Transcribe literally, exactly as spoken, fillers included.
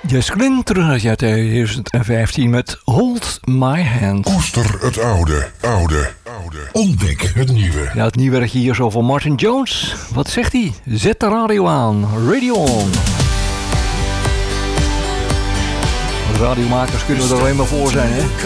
Jess Glynn terug uit jaar tweeduizend vijftien met Hold My Hand. Koester het oude, oude, oude. Ontdek het nieuwe. Ja, het nieuwwerkje hier zo van Martin Jones. Wat zegt hij? Zet de radio aan. Radio on. Radiomakers kunnen er alleen maar voor zijn, hè?